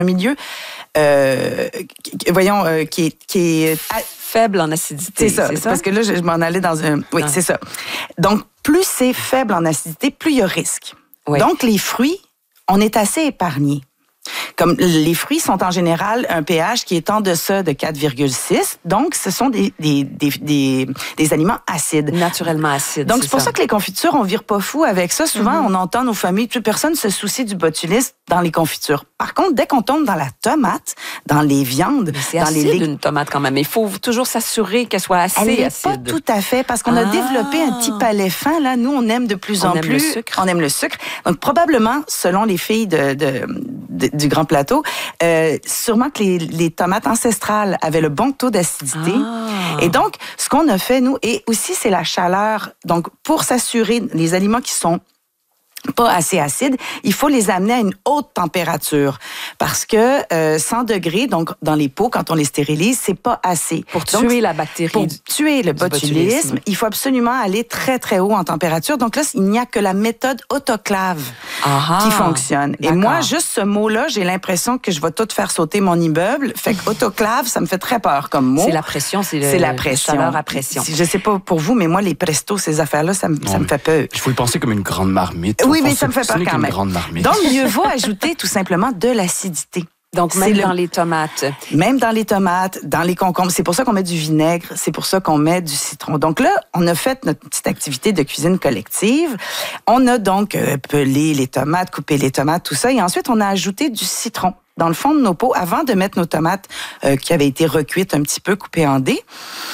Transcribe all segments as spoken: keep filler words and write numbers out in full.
un milieu, euh, voyons, euh, qui est... Qui est faible en acidité. C'est ça, c'est ça? Parce que là, je, je m'en allais dans un... Oui, ah. c'est ça. Donc, plus c'est faible en acidité, plus il y a risque. Oui. Donc, les fruits, on est assez épargnés. Comme les fruits sont en général un pH qui est en deçà de quatre virgule six, donc ce sont des, des, des, des, des aliments acides. Naturellement acides. Donc c'est, c'est pour ça. ça que les confitures, on vire pas fou avec ça. Souvent, mm-hmm. on entend nos familles, toute personne se soucie du botulisme dans les confitures. Par contre, dès qu'on tombe dans la tomate, dans les viandes, mais c'est dans acide, les légumes, une tomate quand même. Il faut toujours s'assurer qu'elle soit assez Elle acide. Elle n'est pas tout à fait, parce qu'on ah. a développé un petit palais fin. Là, nous, on aime de plus on en aime plus. Le sucre. On aime le sucre. Donc probablement, selon les filles de, de, de, du Grand Plateau, euh, sûrement que les, les tomates ancestrales avaient le bon taux d'acidité. Ah. Et donc, ce qu'on a fait, nous, et aussi, c'est la chaleur. Donc, pour s'assurer, les aliments qui sont pas assez acides, il faut les amener à une haute température parce que euh, cent degrés, donc dans les pots, quand on les stérilise, c'est pas assez. Pour donc, tuer la bactérie. Pour tuer le botulisme, botulisme, il faut absolument aller très, très haut en température. Donc là, il n'y a que la méthode autoclave Aha, qui fonctionne. d'accord. Et moi, juste ce mot-là, j'ai l'impression que je vais tout faire sauter mon immeuble. Fait que autoclave, ça me fait très peur comme mot. C'est la pression, c'est, le, c'est la pression. chaleur à pression. Je sais pas pour vous, mais moi, les prestos, ces affaires-là, ça me, ça me fait peur. Il faut y penser comme une grande marmite. Oui, mais ça me fait peur quand même. Donc, mieux vaut ajouter tout simplement de l'acidité. Donc, même c'est dans le... les tomates. Même dans les tomates, dans les concombres. C'est pour ça qu'on met du vinaigre, c'est pour ça qu'on met du citron. Donc là, on a fait notre petite activité de cuisine collective. On a donc euh, pelé les tomates, coupé les tomates, tout ça. Et ensuite, on a ajouté du citron dans le fond de nos pots avant de mettre nos tomates euh, qui avaient été recuites un petit peu, coupées en dés.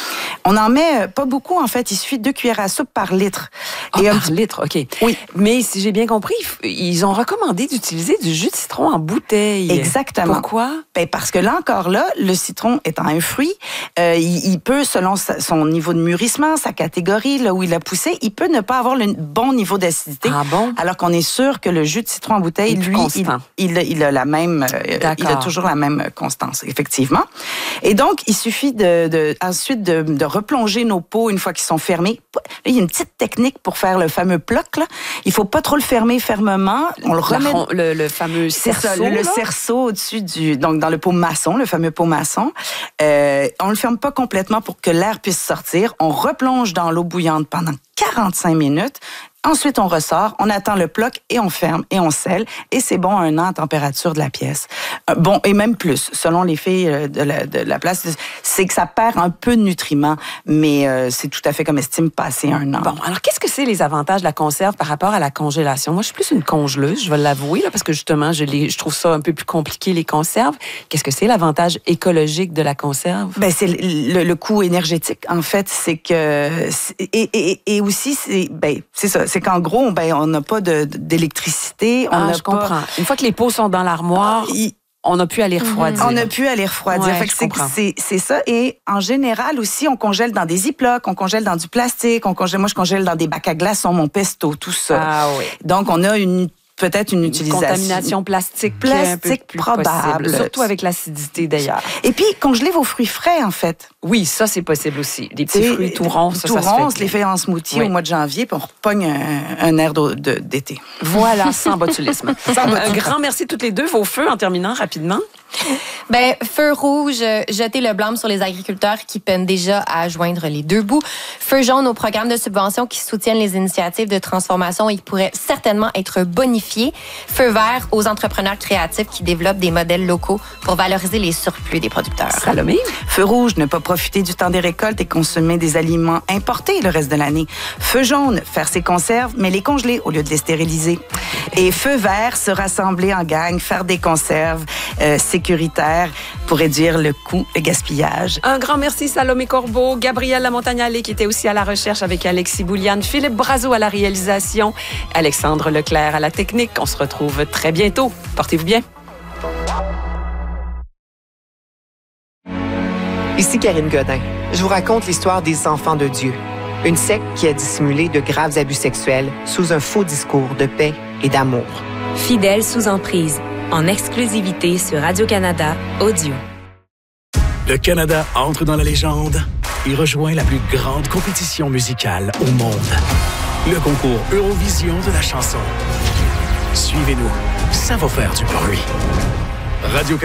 On en met pas beaucoup, en fait. Il suffit de deux cuillères à soupe par litre. Oh, et un par litre, OK. Oui. Mais si j'ai bien compris, ils ont recommandé d'utiliser du jus de citron en bouteille. Exactement. Pourquoi? Ben parce que là encore, là, le citron étant un fruit, euh, il, il peut, selon sa, son niveau de mûrissement, sa catégorie, là où il a poussé, il peut ne pas avoir le bon niveau d'acidité. Ah bon? Alors qu'on est sûr que le jus de citron en bouteille, il lui, il, il, il a la même, euh, il a toujours la même constance, effectivement. Et donc, il suffit de, de ensuite de, de replonger nos pots une fois qu'ils sont fermés. Là, il y a une petite technique pour faire le fameux ploc, là. Il faut pas trop le fermer fermement. On le remet. Le, le fameux cerceau. C'est ça, le, le cerceau au-dessus du, donc dans le pot maçon, le fameux pot maçon. Euh, on le ferme pas complètement pour que l'air puisse sortir. On replonge dans l'eau bouillante pendant quarante-cinq minutes. Ensuite, on ressort, on attend le ploc et on ferme et on scelle. Et c'est bon un an à température de la pièce. Euh, bon, et même plus, selon les filles de la, de la place, c'est que ça perd un peu de nutriments, mais euh, c'est tout à fait comme estime passer un an. Bon, alors qu'est-ce que c'est les avantages de la conserve par rapport à la congélation? Moi, je suis plus une congeleuse, je vais l'avouer, là, parce que justement, je, les, je trouve ça un peu plus compliqué, les conserves. Qu'est-ce que c'est l'avantage écologique de la conserve? Ben, c'est le, le, le coût énergétique, en fait. C'est que... Et, et, et aussi, c'est, ben, c'est ça. C'est qu'en gros, ben, on n'a pas de, d'électricité. On ah, a je pas... comprends. Une fois que les pots sont dans l'armoire, ah, il... on n'a plus à les refroidir. On n'a plus à les refroidir. Ouais, fait que c'est, c'est, c'est ça. Et en général aussi, on congèle dans des ziplocs, on congèle dans du plastique, on congèle, moi, je congèle dans des bacs à glaçons, mon pesto, tout ça. Ah oui. Donc, on a une peut-être une, une utilisation. Contamination plastique. Plastique plus probable. Possible, surtout avec l'acidité d'ailleurs. Et puis, congeler vos fruits frais, en fait. Oui, ça, c'est possible aussi. Des petits fruits tout ronds, ça, tout ça ronds, se fait. on se les fait en smoothie oui. au mois de janvier, puis on repogne un, un air de, de, d'été. Voilà, sans botulisme. Sans botulisme. Un grand merci toutes les deux. Vos feux, en terminant rapidement. Ben, feu rouge, jeter le blâme sur les agriculteurs qui peinent déjà à joindre les deux bouts. Feu jaune aux programmes de subvention qui soutiennent les initiatives de transformation et qui pourraient certainement être bonifiés. Feu vert aux entrepreneurs créatifs qui développent des modèles locaux pour valoriser les surplus des producteurs. Salomé? Feu rouge, ne pas profiter du temps des récoltes et consommer des aliments importés le reste de l'année. Feu jaune, faire ses conserves, mais les congeler au lieu de les stériliser. Et feu vert, se rassembler en gang, faire des conserves euh, sécuritaires pour réduire le coût de gaspillage. Un grand merci Salomé Corbeau, Gabrielle Lamontagnale qui était aussi à la recherche avec Alexis Bouliane, Philippe Brazeau à la réalisation, Alexandre Leclerc à la technique. On se retrouve très bientôt. Portez-vous bien. Ici Karine Godin. Je vous raconte l'histoire des Enfants de Dieu, une secte qui a dissimulé de graves abus sexuels sous un faux discours de paix et d'amour. Fidèles sous emprise, en exclusivité sur Radio-Canada Audio. Le Canada entre dans la légende et rejoint la plus grande compétition musicale au monde. Le concours Eurovision de la chanson. Suivez-nous, ça va faire du bruit. Radio